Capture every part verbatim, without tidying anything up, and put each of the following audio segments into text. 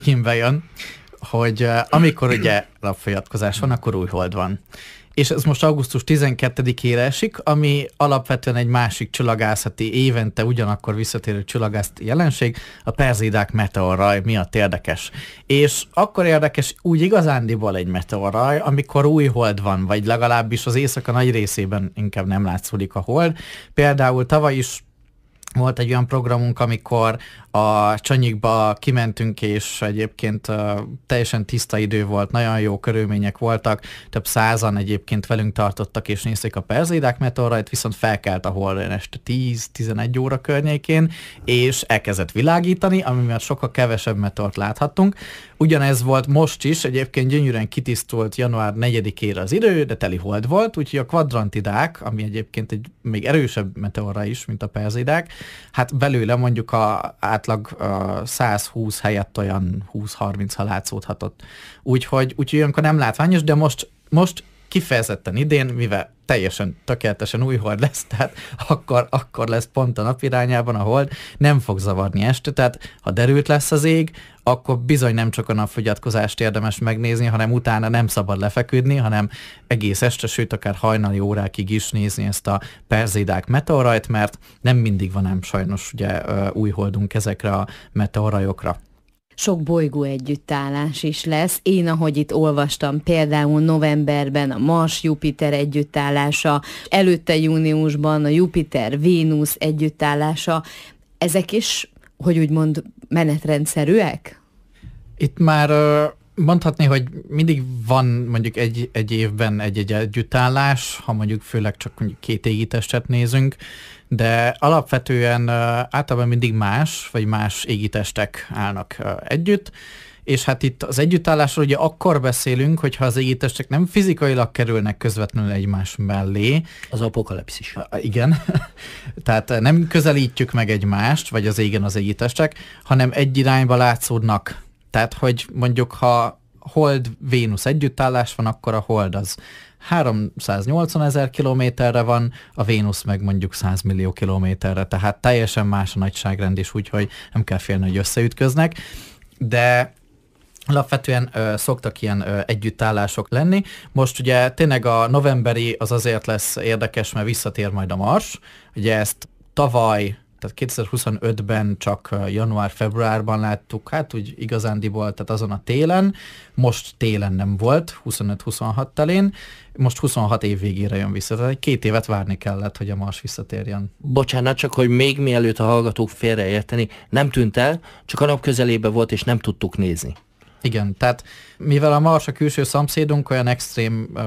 himbe jön, hogy amikor ugye napfogyatkozás van, akkor új hold van. És ez most augusztus tizenkettedikére esik, ami alapvetően egy másik csillagászati, évente ugyanakkor visszatérő csillagászati jelenség, a Perseidák meteorraj miatt érdekes. És akkor érdekes úgy igazándiból egy meteorraj, amikor új hold van, vagy legalábbis az éjszaka nagy részében inkább nem látszódik a hold. Például tavaly is volt egy olyan programunk, amikor a Csanyikba kimentünk, és egyébként uh, teljesen tiszta idő volt, nagyon jó körülmények voltak, több százan egyébként velünk tartottak, és nézték a Perseidák meteorrajt, viszont felkelt a hold este tíz-tizenegy óra környékén, és elkezdett világítani, ami miatt sokkal kevesebb meteort láthattunk. Ugyanez volt most is, egyébként gyönyörűen kitisztult január negyedikére az idő, de teli hold volt, úgyhogy a Quadrantidák, ami egyébként egy még erősebb meteorra is, mint a Perseidák, hát belőle mondjuk a átlag a százhúsz helyett olyan húsz-harminc ha látszódhatott. Úgyhogy, úgyhogy olyankor nem látványos, de most, most kifejezetten idén, mivel teljesen tökéletesen új hold lesz, tehát akkor, akkor lesz pont a nap irányában a hold, nem fog zavarni este, tehát ha derült lesz az ég, akkor bizony nem csak a napfogyatkozást érdemes megnézni, hanem utána nem szabad lefeküdni, hanem egész este, sőt akár hajnali órákig is nézni ezt a Perseidák meteorrajt, mert nem mindig van ám sajnos ugye új holdunk ezekre a meteorrajokra. Sok bolygó együttállás is lesz. Én, ahogy itt olvastam, például novemberben a Mars-Jupiter együttállása, előtte júniusban a Jupiter-Vénusz együttállása. Ezek is, hogy úgymond menetrendszerűek? Itt már mondhatni, hogy mindig van mondjuk egy, egy évben egy-egy együttállás, ha mondjuk főleg csak mondjuk két égitestet nézünk, de alapvetően uh, általában mindig más, vagy más égitestek állnak uh, együtt, és hát itt az együttállásról ugye akkor beszélünk, hogyha az égitestek nem fizikailag kerülnek közvetlenül egymás mellé. Az apokalipszis. Uh, igen, tehát nem közelítjük meg egymást, vagy az égen az égitestek, hanem egy irányba látszódnak. Tehát, hogy mondjuk ha Hold-Vénusz együttállás van, akkor a Hold az háromszáznyolcvanezer kilométerre van, a Vénusz meg mondjuk száz millió kilométerre, tehát teljesen más a nagyságrend is, úgyhogy nem kell félni, hogy összeütköznek, de alapvetően ö, szoktak ilyen ö, együttállások lenni. Most ugye tényleg a novemberi az azért lesz érdekes, mert visszatér majd a Mars, ugye ezt tavaly, tehát kétezer-huszonötben csak január-februárban láttuk, hát úgy igazándiból, tehát azon a télen, most télen nem volt, huszonöt-huszonhat telén, most huszonhat év végére jön vissza, tehát két évet várni kellett, hogy a Mars visszatérjen. Bocsánat, csak hogy még mielőtt a hallgatók félreérteni, nem tűnt el, csak a nap közelébe volt, és nem tudtuk nézni. Igen, tehát mivel a Mars a külső szomszédunk, olyan extrém uh,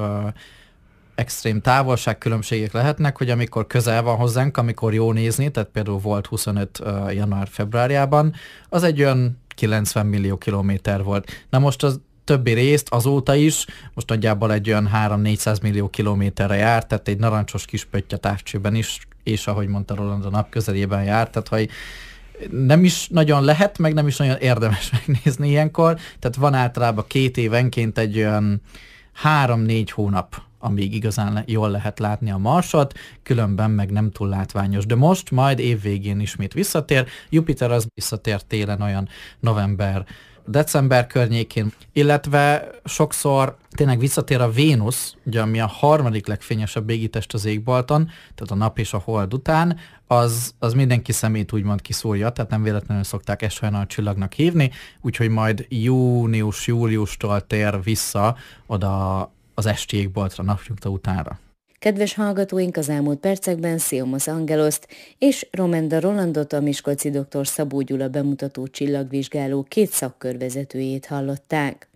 extrém távolságkülönbségek lehetnek, hogy amikor közel van hozzánk, amikor jó nézni, tehát például volt huszonöt uh, január-februárjában, az egy olyan kilencven millió kilométer volt. Na most az többi részt azóta is, most nagyjából egy olyan három-négyszáz millió kilométerre járt, tehát egy narancsos kis pötty a távcsőben is, és ahogy mondta Roland, a nap közelében járt, tehát hogy nem is nagyon lehet, meg nem is nagyon érdemes megnézni ilyenkor, tehát van általában két évenként egy olyan három-négy hónap, amíg igazán jól lehet látni a Marsot, különben meg nem túl látványos. De most majd évvégén ismét visszatér, Jupiter az visszatér télen olyan november, december környékén, illetve sokszor tényleg visszatér a Vénusz, ugye ami a harmadik legfényesebb égitest az égbolton, tehát a nap és a hold után, az, az mindenki szemét úgymond kiszúrja, tehát nem véletlenül szokták ezt a csillagnak hívni, úgyhogy majd június-júliustól tér vissza oda az esti égboltra napnyugta utánra. Kedves hallgatóink, az elmúlt percekben Sziomos Angeloszt és Romenda Rolandot, a miskolci dr. Szabó Gyula bemutató csillagvizsgáló két szakkörvezetőjét hallották.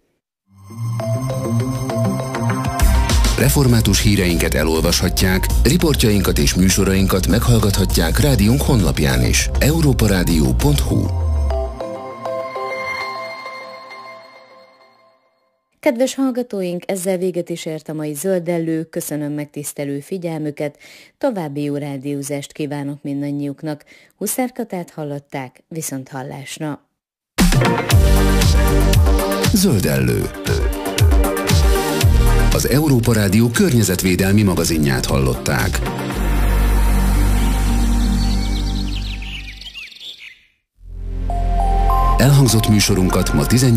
Református híreinket elolvashatják, riportjainkat és műsorainkat meghallgathatják rádiónk honlapján is. európarádió pont hu. Kedves hallgatóink, ezzel véget is ért a mai Zöldellő, köszönöm megtisztelő figyelmüket, további jó rádiózást kívánok mindannyiuknak. Huszár Katát hallották, viszont hallásra. Zöldellő. Az Európa Rádió környezetvédelmi magazinját hallották. Elhangzott műsorunkat ma tizennyolc